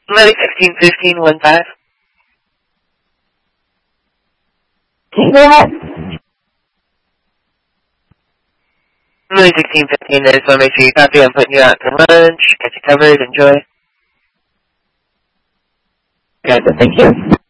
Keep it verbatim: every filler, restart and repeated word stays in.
Somebody sixteen fifteen one five. Go ahead. Somebody sixteen fifteen, I just want to make sure you copy. I'm putting you out to lunch. Got you covered. Enjoy. Good, thank you.